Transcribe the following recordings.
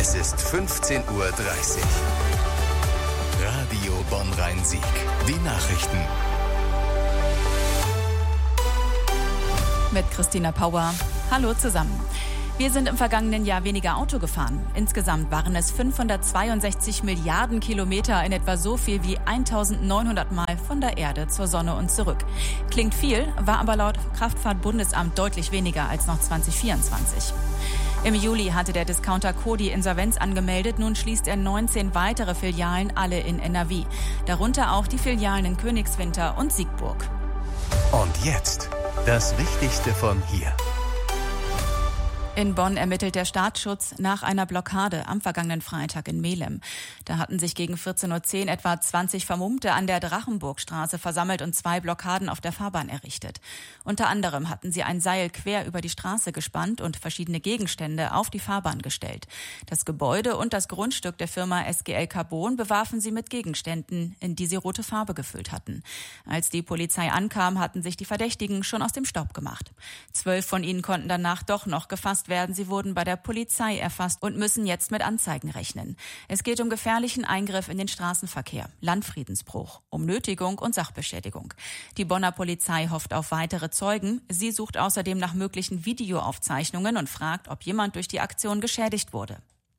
Es ist 15:30 Uhr. Radio Bonn-Rhein-Sieg. Die Nachrichten. Mit Christina Pauer. Hallo zusammen. Wir sind im vergangenen Jahr weniger Auto gefahren. Insgesamt waren es 562 Milliarden Kilometer, in etwa so viel wie 1900 Mal von der Erde zur Sonne und zurück. Klingt viel, war aber laut Kraftfahrtbundesamt deutlich weniger als noch 2024. Im Juli hatte der Discounter Coty Insolvenz angemeldet. Nun schließt er 19 weitere Filialen, alle in NRW. Darunter auch die Filialen in Königswinter und Siegburg. Und jetzt das Wichtigste von hier. In Bonn ermittelt der Staatsschutz nach einer Blockade am vergangenen Freitag in Melem. Da hatten sich gegen 14:10 Uhr etwa 20 Vermummte an der Drachenburgstraße versammelt und 2 Blockaden auf der Fahrbahn errichtet. Unter anderem hatten sie ein Seil quer über die Straße gespannt und verschiedene Gegenstände auf die Fahrbahn gestellt. Das Gebäude und das Grundstück der Firma SGL Carbon bewarfen sie mit Gegenständen, in die sie rote Farbe gefüllt hatten. Als die Polizei ankam, hatten sich die Verdächtigen schon aus dem Staub gemacht. 12 von ihnen konnten danach doch noch gefasst werden. Sie wurden bei der Polizei erfasst und müssen jetzt mit Anzeigen rechnen. Es geht um gefährlichen Eingriff in den Straßenverkehr, Landfriedensbruch, um Nötigung und Sachbeschädigung. Die Bonner Polizei hofft auf weitere Zeugen. Sie sucht außerdem nach möglichen Videoaufzeichnungen und fragt, ob jemand durch die Aktion geschädigt wurde.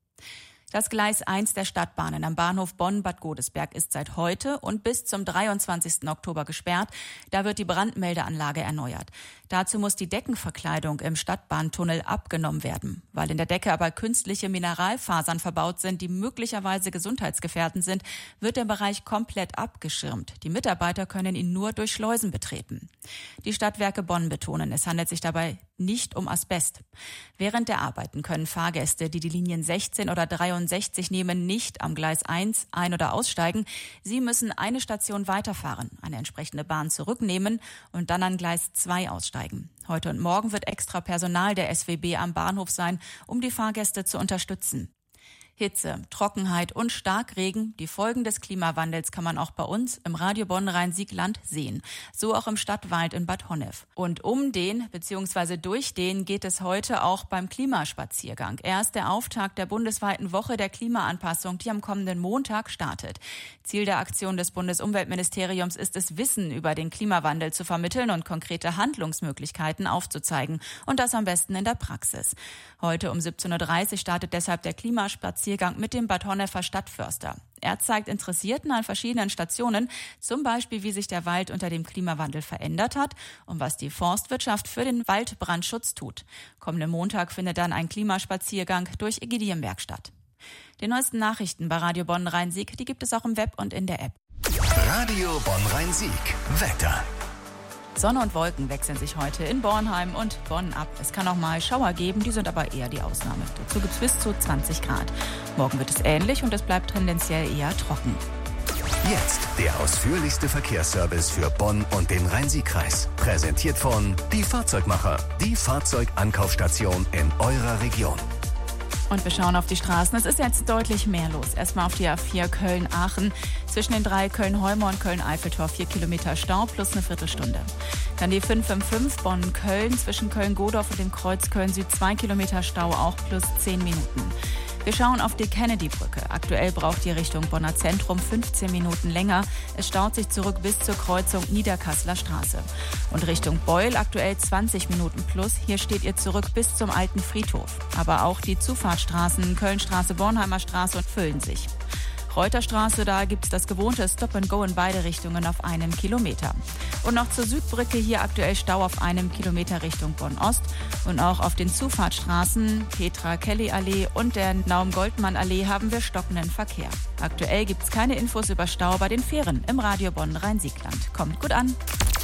Das Gleis 1 der Stadtbahnen am Bahnhof Bonn-Bad Godesberg ist seit heute und bis zum 23. Oktober gesperrt. Da wird die Brandmeldeanlage erneuert. Dazu muss die Deckenverkleidung im Stadtbahntunnel abgenommen werden. Weil in der Decke aber künstliche Mineralfasern verbaut sind, die möglicherweise gesundheitsgefährdend sind, wird der Bereich komplett abgeschirmt. Die Mitarbeiter können ihn nur durch Schleusen betreten. Die Stadtwerke Bonn betonen, es handelt sich dabei nicht um Asbest. Während der Arbeiten können Fahrgäste, die die Linien 16 oder 63 nehmen, nicht am Gleis 1 ein- oder aussteigen. Sie müssen eine Station weiterfahren, eine entsprechende Bahn zurücknehmen und dann an Gleis 2 aussteigen. Heute und morgen wird extra Personal der SWB am Bahnhof sein, um die Fahrgäste zu unterstützen. Hitze, Trockenheit und Starkregen, die Folgen des Klimawandels kann man auch bei uns im Radio Bonn-Rhein-Sieg-Land sehen. So auch im Stadtwald in Bad Honnef. Und um den bzw. durch den geht es heute auch beim Klimaspaziergang. Er ist der Auftakt der bundesweiten Woche der Klimaanpassung, die am kommenden Montag startet. Ziel der Aktion des Bundesumweltministeriums ist es, Wissen über den Klimawandel zu vermitteln und konkrete Handlungsmöglichkeiten aufzuzeigen. Und das am besten in der Praxis. Heute um 17:30 Uhr startet deshalb der Klimaspaziergang mit dem Bad Honnefer Stadtförster. Er zeigt Interessierten an verschiedenen Stationen, zum Beispiel, wie sich der Wald unter dem Klimawandel verändert hat und was die Forstwirtschaft für den Waldbrandschutz tut. Kommenden Montag findet dann ein Klimaspaziergang durch Ägidienberg statt. Die neuesten Nachrichten bei Radio Bonn-Rhein-Sieg, die gibt es auch im Web und in der App. Radio Bonn-Rhein-Sieg. Wetter. Sonne und Wolken wechseln sich heute in Bornheim und Bonn ab. Es kann auch mal Schauer geben, die sind aber eher die Ausnahme. Dazu gibt es bis zu 20 Grad. Morgen wird es ähnlich und es bleibt tendenziell eher trocken. Jetzt der ausführlichste Verkehrsservice für Bonn und den Rhein-Sieg-Kreis. Präsentiert von Die Fahrzeugmacher, die Fahrzeugankaufstation in eurer Region. Und wir schauen auf die Straßen. Es ist jetzt deutlich mehr los. Erstmal auf die A4 Köln-Aachen. Zwischen den 3 Köln-Heumer und Köln-Eiffeltor 4 Kilometer Stau plus eine Viertelstunde. Dann die 555 Bonn-Köln zwischen Köln-Godorf und dem Kreuz Köln-Süd 2 Kilometer Stau auch plus 10 Minuten. Wir schauen auf die Kennedy-Brücke. Aktuell braucht die Richtung Bonner Zentrum 15 Minuten länger. Es staut sich zurück bis zur Kreuzung Niederkasseler Straße. Und Richtung Beul aktuell 20 Minuten plus. Hier steht ihr zurück bis zum Alten Friedhof. Aber auch die Zufahrtsstraßen Kölnstraße, Bornheimer Straße füllen sich. Reuterstraße, da gibt es das gewohnte Stop-and-Go in beide Richtungen auf 1 Kilometer. Und noch zur Südbrücke, hier aktuell Stau auf 1 Kilometer Richtung Bonn-Ost. Und auch auf den Zufahrtsstraßen Petra-Kelly-Allee und der Naum-Goldmann-Allee haben wir stockenden Verkehr. Aktuell gibt es keine Infos über Stau bei den Fähren im Radio Bonn-Rhein-Sieg-Land. Kommt gut an.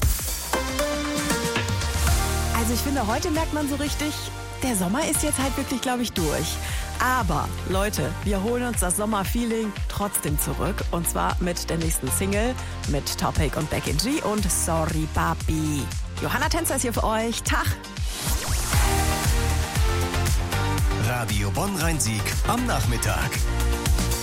Also ich finde, heute merkt man so richtig, der Sommer ist jetzt halt wirklich, glaube ich, durch. Aber, Leute, wir holen uns das Sommerfeeling trotzdem zurück. Und zwar mit der nächsten Single mit Topic und Becky G und Sorry Papi. Johanna Tänzer ist hier für euch. Tag! Radio Bonn-Rhein-Sieg am Nachmittag.